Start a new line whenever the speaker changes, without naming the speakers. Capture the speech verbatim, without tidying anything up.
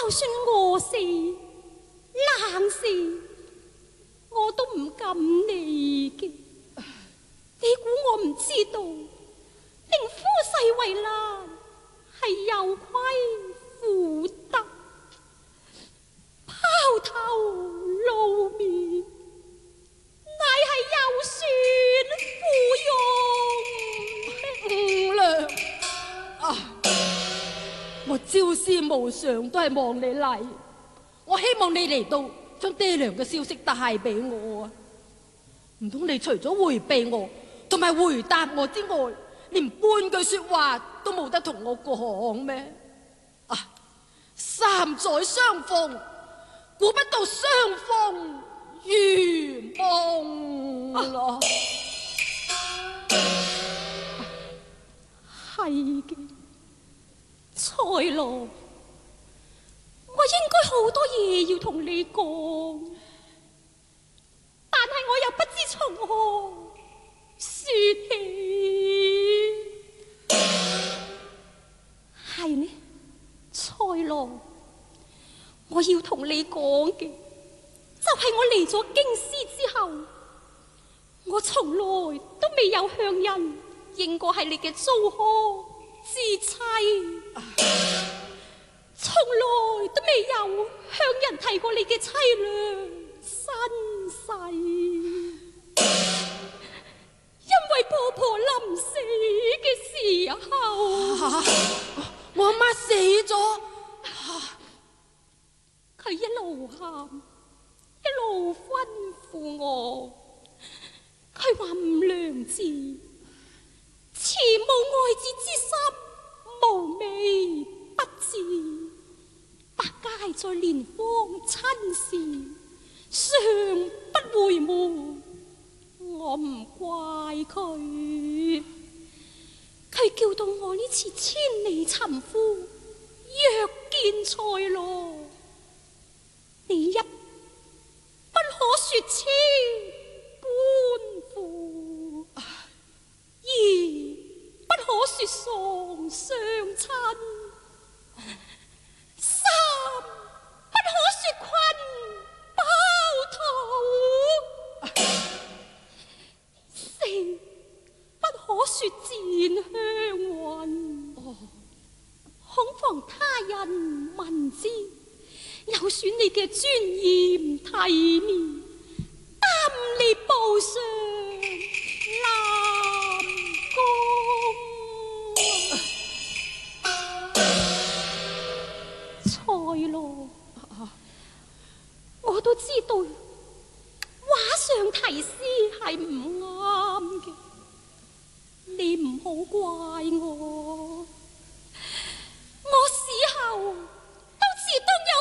就算餓死、冷死，我都唔敢你嘅。你估我唔知道？令夫婿為難，係有虧婦德，拋頭露面，乃係有損夫容。
五娘啊，我朝思暮想都係望你嚟，我希望你嚟到將爹娘嘅消息帶俾我啊！唔通你除咗回避我同埋回答我之外，連半句說話都冇得同我講咩？啊！三載相逢，估不到相逢如夢咯。
係嘅，蔡羅，我應該好多嘢要同你講，但係我又不知從何說起。係呢，蔡羅，我要同你講嘅，就係我嚟咗京師之後，我從來都未有向人認過係你嘅租柯之妻，從來都未有向人提過你嘅凄涼身世，因為婆婆臨死嘅時候，
啊、我阿媽死咗，
佢、啊、一路喊一路吩咐我，佢話五娘子慈母愛子之心無微不至，百佳在蓮芳親事尚不回門，我唔怪佢，佢叫到我呢次千里尋夫，約見蔡羅，你一不可說妾半負，二不可說喪相親，三不可說困包肚，四不可說漸香雲，恐防他人聞之，有損你嘅尊嚴體面，耽誤你步上南宮。蔡羅，我都知道畫上題詩係唔